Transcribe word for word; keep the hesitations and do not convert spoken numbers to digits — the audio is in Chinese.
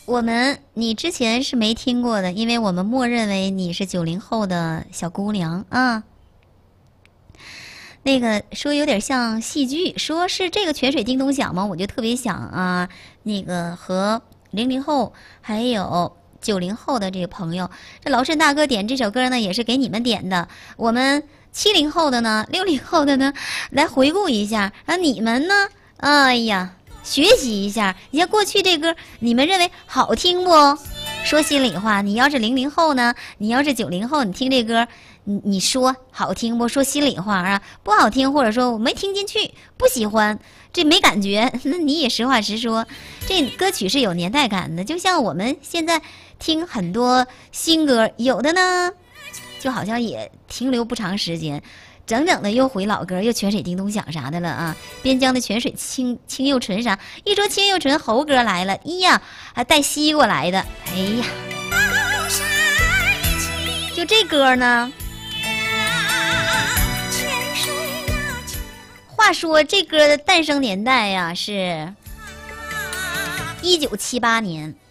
我们你之前是没听过的，因为我们默认为你是九零后的小姑娘啊。那个说有点像戏剧，说是这个泉水叮咚响吗？我就特别想啊，那个和零零后还有九零后的这个朋友，这老沈大哥点这首歌呢，也是给你们点的。我们七零后的呢，六零后的呢，来回顾一下啊，你们呢？哎呀，学习一下，你像过去这歌，你们认为好听不？说心里话，你要是零零后呢，你要是九零后，你听这歌。你你说好听不？说心里话啊，不好听，或者说我没听进去，不喜欢，这没感觉，那你也实话实说。这歌曲是有年代感的，就像我们现在听很多新歌，有的呢，就好像也停留不长时间，整整的又回老歌，又泉水叮咚响啥的了啊。边疆的泉水清清又纯啥？一说清又纯，猴歌来了，咿呀，还带西瓜来的，哎呀，就这歌呢。话说这歌的诞生年代呀、啊，是一九七八年。